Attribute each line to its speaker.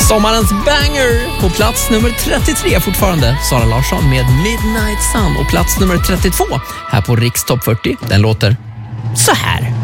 Speaker 1: Sommarens banger på plats nummer 33 fortfarande. Sara Larsson med Midnight Sun. Och plats nummer 32 här på Riks Top 40. Den låter så här.